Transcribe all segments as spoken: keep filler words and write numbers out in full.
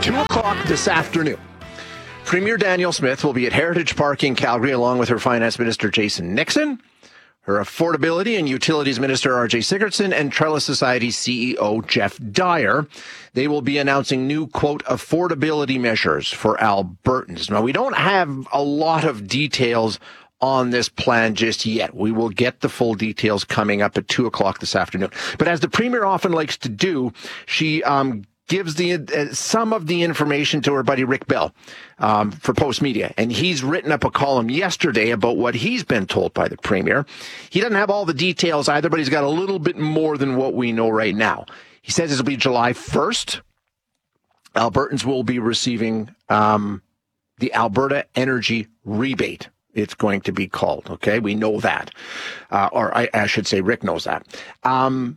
two o'clock this afternoon, Premier Danielle Smith will be at Heritage Park in Calgary along with her Finance Minister Jason Nixon, her Affordability and Utilities Minister R J Sigurdsson, and Trellis Society C E O Jeff Dyer. They will be announcing new, quote, affordability measures for Albertans. Now, we don't have a lot of details on this plan just yet. We will get the full details coming up at two o'clock this afternoon. But as the Premier often likes to do, she um gives the uh, some of the information to her buddy Rick Bell um, for Post Media. And he's written up a column yesterday about what he's been told by the Premier. He doesn't have all the details either, but he's got a little bit more than what we know right now. He says it'll be July first. Albertans will be receiving um, the Alberta Energy Rebate. It's going to be called, okay? We know that. Uh, or I, I should say Rick knows that. Um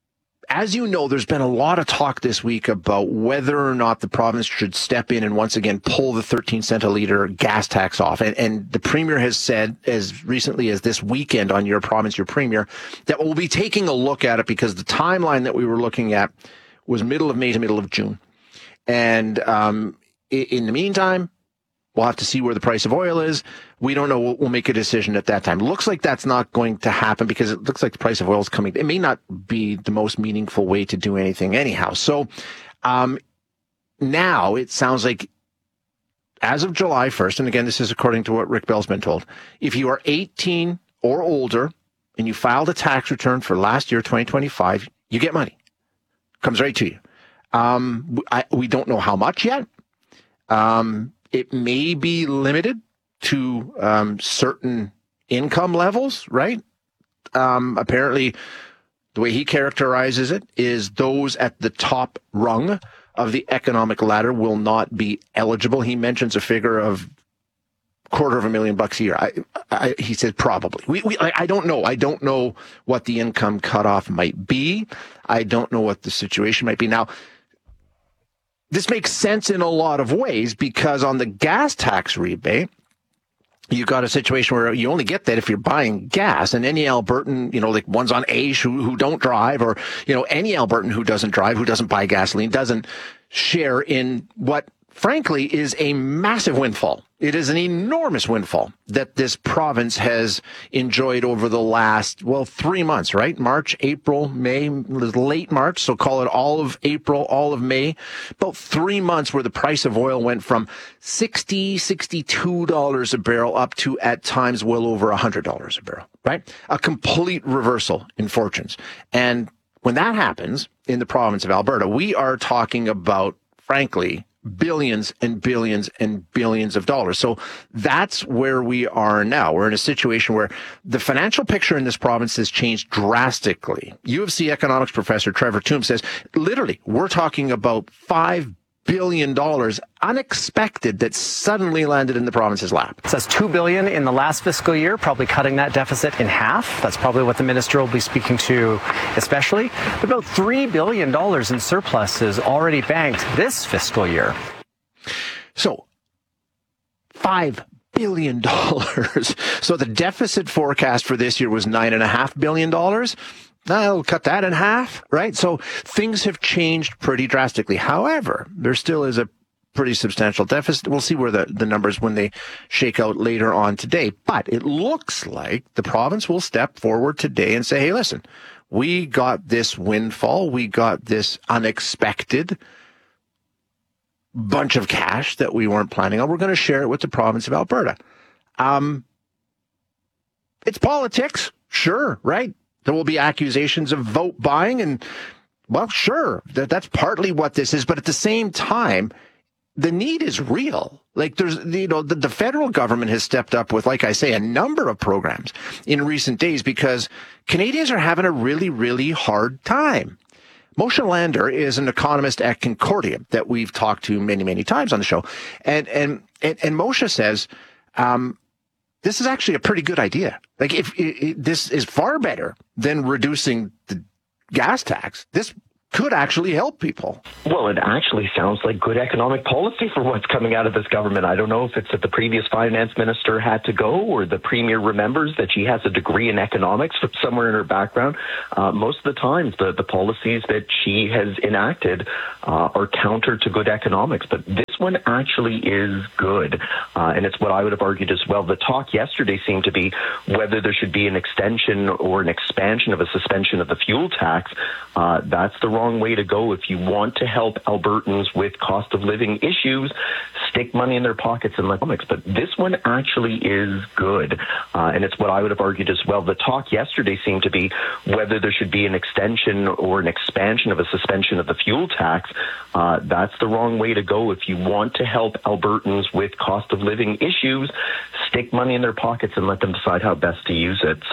As you know, there's been a lot of talk this week about whether or not the province should step in and once again pull the thirteen cent a litre gas tax off. And, and the Premier has said as recently as this weekend on Your Province, Your Premier, that we'll be taking a look at it because the timeline that we were looking at was middle of May to middle of June. And um, in the meantime, we'll have to see where the price of oil is. We don't know. We'll, we'll make a decision at that time. Looks like that's not going to happen because it looks like the price of oil is coming. It may not be the most meaningful way to do anything anyhow. So um, now it sounds like as of July first, and again, this is according to what Rick Bell's been told, if you are eighteen or older and you filed a tax return for last year, twenty twenty-five, you get money. Comes right to you. Um, I, we don't know how much yet. Um, It may be limited to um, certain income levels, right? Um, apparently, the way he characterizes it is those at the top rung of the economic ladder will not be eligible. He mentions a figure of quarter of a million bucks a year. I, I, he said probably. We, we, I, I don't know. I don't know what the income cutoff might be. I don't know what the situation might be. Now, this makes sense in a lot of ways because on the gas tax rebate, you've got a situation where you only get that if you're buying gas, and any Albertan, you know, like ones on Aish who, who don't drive, or, you know, any Albertan who doesn't drive, who doesn't buy gasoline, doesn't share in what, frankly, is a massive windfall. It is an enormous windfall that this province has enjoyed over the last, well, three months, right? March, April, May, late March. So call it all of April, all of May. About three months where the price of oil went from sixty dollars, sixty-two dollars a barrel up to at times well over one hundred dollars a barrel, right? A complete reversal in fortunes. And when that happens in the province of Alberta, we are talking about, frankly, billions and billions and billions of dollars. So that's where we are now. We're in a situation where the financial picture in this province has changed drastically. U of C economics professor Trevor Tombe says, literally, we're talking about five billion dollars unexpected that suddenly landed in the province's lap. It says two billion dollars in the last fiscal year, probably cutting that deficit in half. That's probably what the minister will be speaking to especially. But about three billion dollars in surpluses already banked this fiscal year. So five billion dollars. So the deficit forecast for this year was nine point five billion dollars. I'll cut that in half, right? So things have changed pretty drastically. However, there still is a pretty substantial deficit. We'll see where the, the numbers when they shake out later on today. But it looks like the province will step forward today and say, hey, listen, we got this windfall. We got this unexpected bunch of cash that we weren't planning on. We're going to share it with the province of Alberta. Um, it's politics, sure, right? There will be accusations of vote buying, and, well, sure, that, that's partly what this is. But at the same time, the need is real. Like, there's, you know, the, the federal government has stepped up with, like I say, a number of programs in recent days because Canadians are having a really, really hard time. Moshe Lander is an economist at Concordia that we've talked to many, many times on the show. And, and, and, and Moshe says, um, this is actually a pretty good idea. Like, if it, it, this is far better than reducing the gas tax. This could actually help people. Well, it actually sounds like good economic policy for what's coming out of this government. I don't know if it's that the previous finance minister had to go or the premier remembers that she has a degree in economics somewhere in her background. Uh, most of the times, the, the policies that she has enacted uh, are counter to good economics. But this one actually is good. Uh, and it's what I would have argued as well. The talk yesterday seemed to be whether there should be an extension or an expansion of a suspension of the fuel tax. Uh, that's the wrong way to go. If you want to help Albertans with cost of living issues, stick money in their pockets and let them. But this one actually is good. Uh, and it's what I would have argued as well. The talk yesterday seemed to be whether there should be an extension or an expansion of a suspension of the fuel tax. Uh, that's the wrong way to go. If you want to help Albertans with cost of living issues, stick money in their pockets and let them decide how best to use it. So